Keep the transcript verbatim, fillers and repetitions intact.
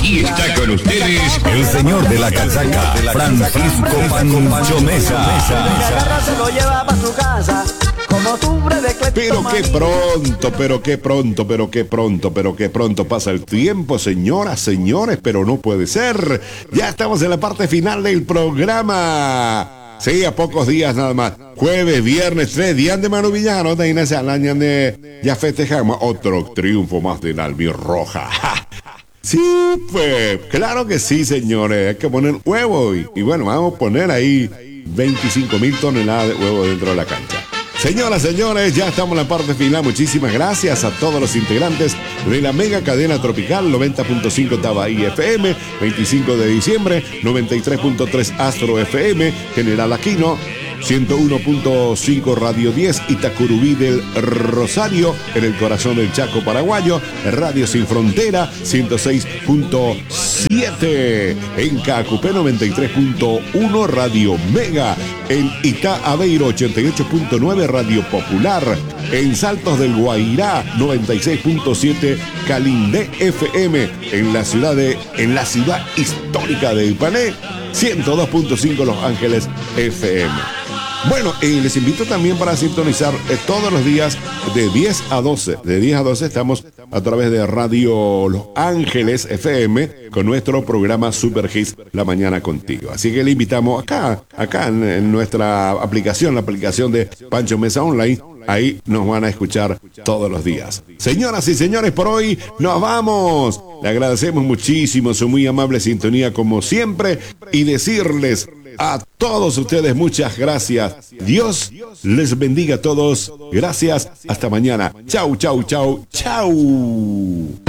Y está con ustedes el señor de la casaca, Francisco Pancho Mesa. Se lo lleva para su casa. Pero qué pronto, pero qué pronto, pero qué pronto, pero qué pronto pasa el tiempo, señoras, señores, pero no puede ser. Ya estamos en la parte final del programa. Sí, a pocos días nada más. Jueves, viernes, tres días de Manu Villano. De Inés Alaña de ya festejamos otro triunfo más de la albirroja. Sí, pues, claro que sí, señores. Hay que poner huevo y, y bueno, vamos a poner ahí veinticinco mil toneladas de huevo dentro de la cancha. Señoras, señores, ya estamos en la parte final. Muchísimas gracias a todos los integrantes de la mega cadena tropical noventa punto cinco Tabaí F M, veinticinco de diciembre, noventa y tres punto tres Astro F M, General Aquino, ciento uno punto cinco Radio diez, Itacurubí del Rosario, en el corazón del Chaco paraguayo, Radio Sin Frontera, ciento seis punto siete, en Cacupé noventa y tres punto uno Radio Mega, en Itá Aveiro ochenta y ocho punto nueve Radio Popular, en Saltos del Guairá noventa y seis punto siete Calindé F M, en la ciudad de en la ciudad histórica de Ipané, ciento dos punto cinco Los Ángeles F M. Bueno, y les invito también para sintonizar eh, todos los días de diez a doce. De diez a doce estamos a través de Radio Los Ángeles F M con nuestro programa Super Hits La Mañana Contigo. Así que le invitamos acá, acá en, en nuestra aplicación, la aplicación de Pancho Mesa Online. Ahí nos van a escuchar todos los días. Señoras y señores, por hoy nos vamos. Le agradecemos muchísimo su muy amable sintonía como siempre y decirles a todos ustedes muchas gracias. Dios les bendiga a todos. Gracias. Hasta mañana. Chau, chau, chau, chau.